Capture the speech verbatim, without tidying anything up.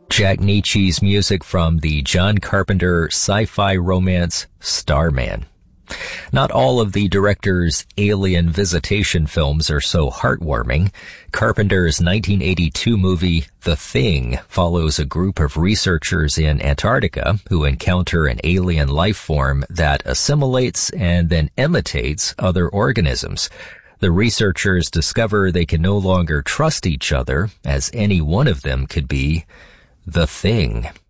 Jack Nietzsche's music from the John Carpenter sci-fi romance Starman. Not all of the director's alien visitation films are so heartwarming. Carpenter's nineteen eighty-two movie The Thing follows a group of researchers in Antarctica who encounter an alien life form that assimilates and then imitates other organisms. The researchers discover they can no longer trust each other, as any one of them could be the Thing.